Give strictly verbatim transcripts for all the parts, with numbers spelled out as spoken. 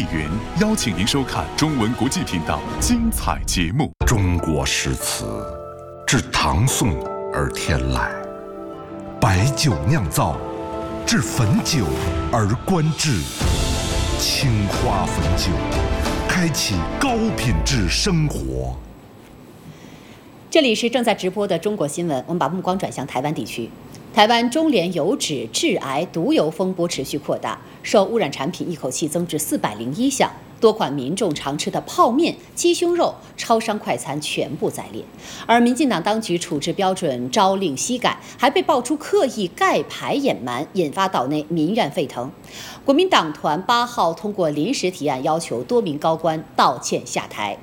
丽云邀请您收看中文国际频道精彩节目。 中国诗词自唐宋而天来，白酒酿造，至汾酒而观之。青花汾酒，开启高品质生活。 这里是正在直播的中国新闻，我们把目光转向台湾地区。台湾中联油脂致癌毒油风波持续扩大，受污染产品一口气增至四百零一项，多款民众常吃的泡面、鸡胸肉、超商快餐全部在列。而民进党当局处置标准朝令夕改，还被爆出刻意盖牌隐瞒，引发岛内民怨沸腾。国民党团八号通过临时提案，要求多名高官道歉下台。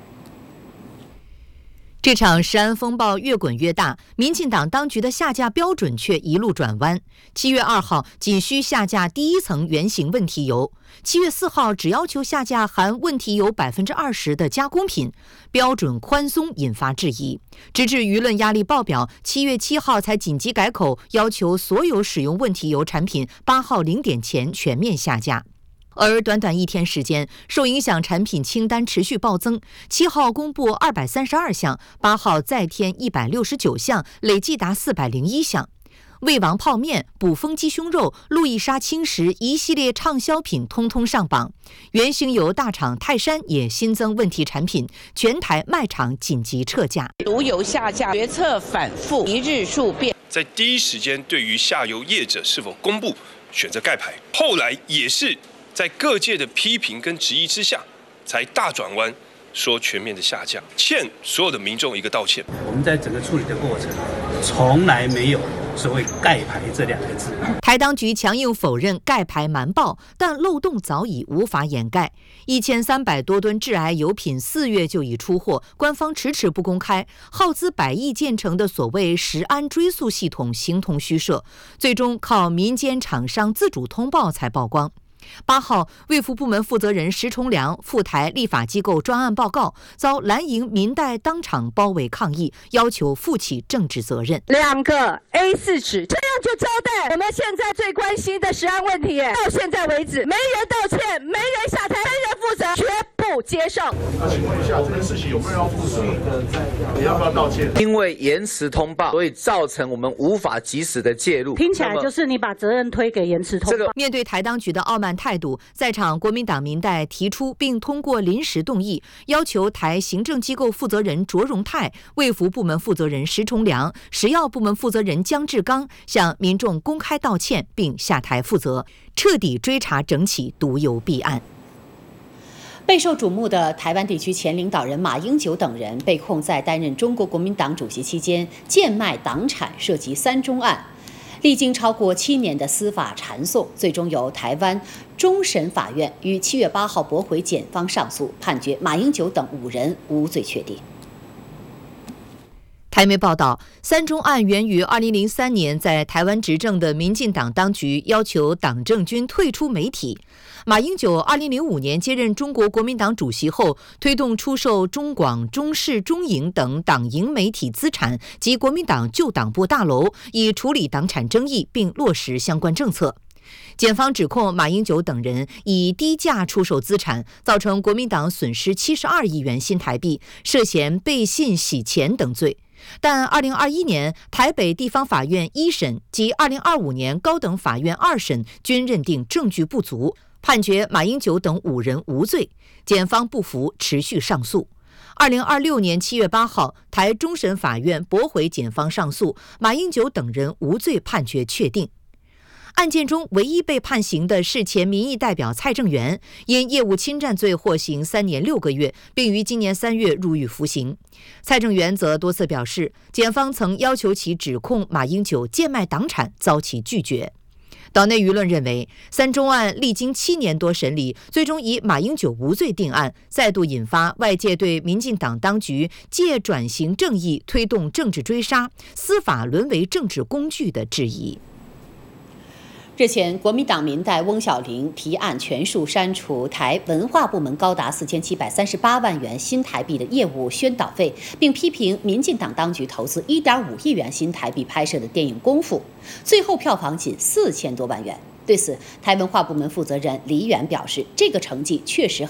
这场食安风暴越滚越大，民进党当局的下架标准却一路转弯。七月二号仅需下架第一层原型问题油，七月四号只要求下架含问题油百分之二十的加工品，标准宽松引发质疑，直至舆论压力爆表，七月七号才紧急改口，要求所有使用问题油产品八号零点前全面下架。而短短一天时间，受影响产品清单持续暴增，七号公布二百三十二项，八号再添一百六十九项，累计达四百零一项。味王泡面、卜蜂鸡胸肉、路易莎轻食一系列畅销品通通上榜。原型油大厂泰山也新增问题产品，全台卖场紧急撤价。 毒油下架决策反复，一日数变。 在第一时间对于下游业者是否公布选择盖牌，后来也是在各界的批评跟质疑之下，才大转弯，说全面的下架，欠所有的民众一个道歉。 我们在整个处理的过程，从来没有所谓盖牌这两个字。 台当局强硬否认盖牌瞒报，但漏洞早已无法掩盖。一千三百多吨致癌油品四月就已出货，官方迟迟不公开，耗资百亿建成的所谓食安追溯系统形同虚设，最终靠民间厂商自主通报才曝光。八号，卫福部门负责人石崇良赴台立法机构专案报告，遭蓝营民代当场包围抗议，要求负起政治责任。 两个 A 四 纸，这样就交代我们现在最关心的食安问题。到现在为止，没人道歉，没人下台，没人负责，绝不接受。 那请问一下，这件事情有没有要负责？你要不要道歉？ 因为延迟通报，所以造成我们无法及时的介入。 听起来就是你把责任推给延迟通报。这个面对台当局的傲慢态度，在场国民党民代提出并通过临时动议，要求台行政机构负责人卓荣泰、卫福部门负责人石崇良、食药部门负责人江志刚向民众公开道歉并下台负责，彻底追查整起毒油弊案。备受瞩目的台湾地区前领导人马英九等人被控在担任中国国民党主席期间贱卖党产，涉及三中案。历经超过七年的司法缠讼，最终由台湾终审法院于七月八号驳回检方上诉，判决马英九等五人无罪确定。台媒报道，三中案源于二零零三年在台湾执政的民进党当局要求党政军退出媒体。马英九二零零五年接任中国国民党主席后，推动出售中广、中视、中影等党营媒体资产及国民党旧党部大楼，以处理党产争议并落实相关政策。检方指控马英九等人以低价出售资产，造成国民党损失七十二亿元新台币，涉嫌背信洗钱等罪。但二零二一年台北地方法院一审及二零二五年高等法院二审均认定证据不足，判决马英九等五人无罪。检方不服，持续上诉。二零二六年七月八号，台终审法院驳回检方上诉，马英九等人无罪判决确定。案件中唯一被判刑的是前民意代表蔡正元，因业务侵占罪获刑三年六个月，并于今年三月入狱服刑。蔡正元则多次表示，检方曾要求其指控马英九贱卖党产，遭其拒绝。岛内舆论认为，三中案历经七年多审理，最终以马英九无罪定案，再度引发外界对民进党当局借转型正义推动政治追杀，司法沦为政治工具的质疑。日前，国民党民代翁小玲提案全数删除台文化部门高达四千七百三十八万元新台币的业务宣导费，并批评民进党当局投资一点五亿元新台币拍摄的电影《功夫》，最后票房仅四千多万元。对此，台文化部门负责人李远表示，这个成绩确实